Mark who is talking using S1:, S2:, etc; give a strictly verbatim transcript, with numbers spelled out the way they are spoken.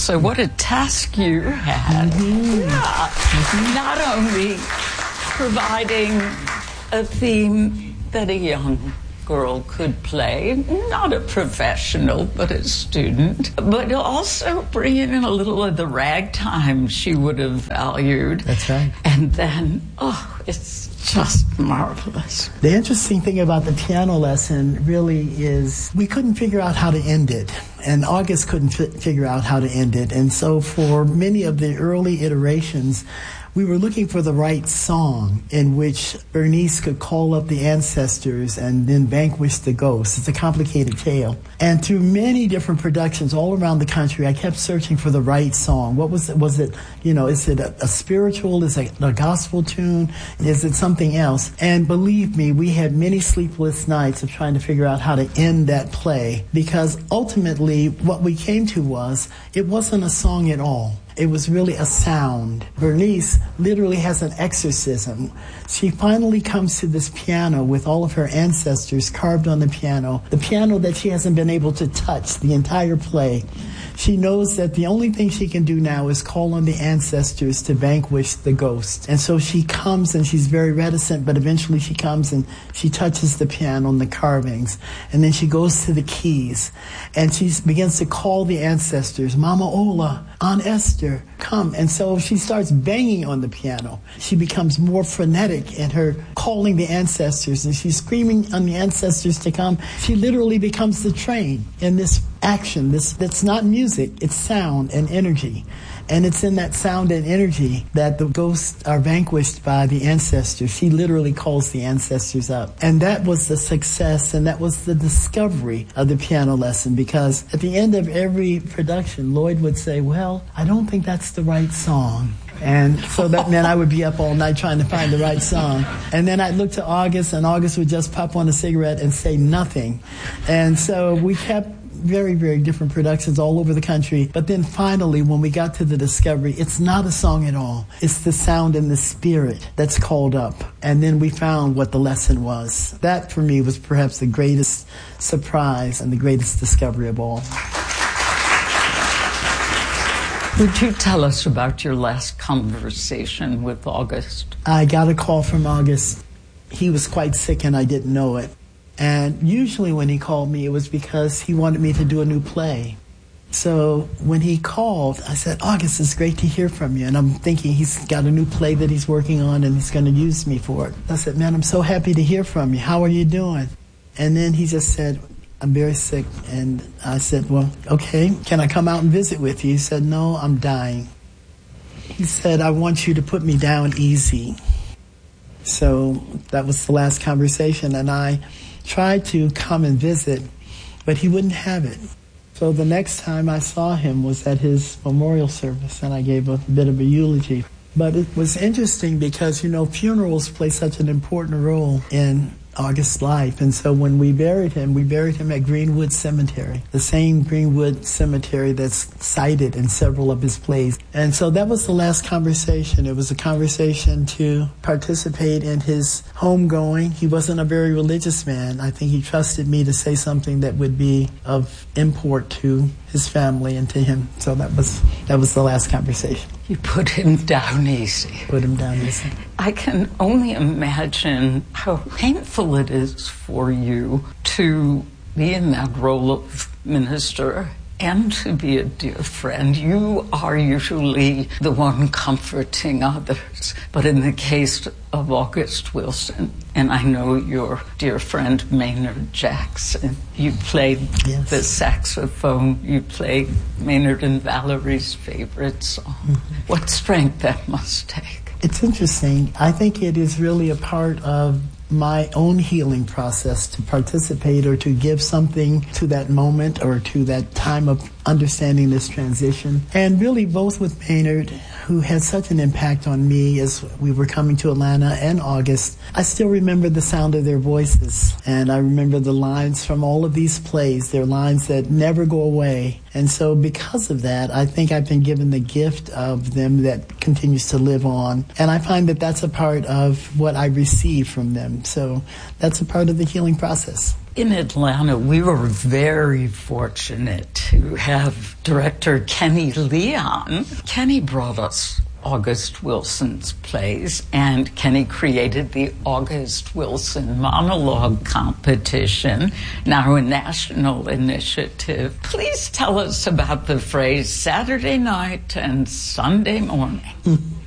S1: So what a task you had.
S2: Mm-hmm.
S1: Yeah. Mm-hmm. Not only providing a theme that a young girl could play, not a professional, but a student, but also bringing in a little of the ragtime she would have valued.
S2: That's right.
S1: And then, oh, it's just marvelous.
S2: The interesting thing about the piano lesson really is we couldn't figure out how to end it. And August couldn't f- figure out how to end it. And so for many of the early iterations, we were looking for the right song in which Bernice could call up the ancestors and then vanquish the ghosts. It's a complicated tale. And through many different productions all around the country, I kept searching for the right song. What was it? Was it, you know, is it a, a spiritual? Is it a gospel tune? Is it something else? And believe me, we had many sleepless nights of trying to figure out how to end that play, because ultimately what we came to was it wasn't a song at all. It was really a sound. Bernice literally has an exorcism. She finally comes to this piano with all of her ancestors carved on the piano, the piano that she hasn't been able to touch the entire play. She knows that the only thing she can do now is call on the ancestors to vanquish the ghost. And so she comes, and she's very reticent, but eventually she comes and she touches the piano and the carvings. And then she goes to the keys, and she begins to call the ancestors, Mama Ola, Aunt Esther, come. And so she starts banging on the piano. She becomes more frenetic in her calling the ancestors, and she's screaming on the ancestors to come. She literally becomes the train in this action. This that's not music, it's sound and energy. And it's in that sound and energy that the ghosts are vanquished by the ancestors. She literally calls the ancestors up. And that was the success, and that was the discovery of the piano lesson, because at the end of every production, Lloyd would say, well, I don't think that's the right song. And so that meant I would be up all night trying to find the right song. And then I'd look to August, and August would just pop on a cigarette and say nothing. And so we kept very, very different productions all over the country. But then finally, when we got to the discovery, it's not a song at all. It's the sound and the spirit that's called up. And then we found what the lesson was. That, for me, was perhaps the greatest surprise and the greatest discovery of all.
S1: Would you tell us about your last conversation with August?
S2: I got a call from August. He was quite sick, and I didn't know it. And usually when he called me, it was because he wanted me to do a new play. So when he called, I said, August, it's great to hear from you. And I'm thinking he's got a new play that he's working on, and he's going to use me for it. I said, man, I'm so happy to hear from you. How are you doing? And then he just said, I'm very sick. And I said, well, okay, can I come out and visit with you? He said, no, I'm dying. He said, I want you to put me down easy. So that was the last conversation, and I tried to come and visit, but he wouldn't have it. So the next time I saw him was at his memorial service, and I gave a bit of a eulogy. But it was interesting because, you know, funerals play such an important role in August's life. And so when we buried him, we buried him at Greenwood Cemetery, the same Greenwood Cemetery that's cited in several of his plays. And so that was the last conversation. It was a conversation to participate in his homegoing. He wasn't a very religious man. I think he trusted me to say something that would be of import to his family and to him. So that was that was the last conversation.
S1: You put him down easy.
S2: Put him down easy.
S1: I can only imagine how painful it is for you to be in that role of minister and to be a dear friend. You are usually the one comforting others. But in the case of August Wilson, and I know your dear friend Maynard Jackson, you played yes. the saxophone, you played Maynard and Valerie's favorite song. Mm-hmm. What strength that must take.
S2: It's interesting. I think it is really a part of my own healing process to participate or to give something to that moment or to that time of understanding this transition. And really both with Maynard, who had such an impact on me as we were coming to Atlanta, and August, I still remember the sound of their voices. And I remember the lines from all of these plays. They're lines that never go away. And so because of that, I think I've been given the gift of them that continues to live on. And I find that that's a part of what I receive from them. So that's a part of the healing process.
S1: in Atlanta, we were very fortunate to have director Kenny Leon. Kenny brought us August Wilson's plays, and Kenny created the August Wilson Monologue Competition, now a national initiative. Please tell us about the phrase Saturday night and Sunday morning.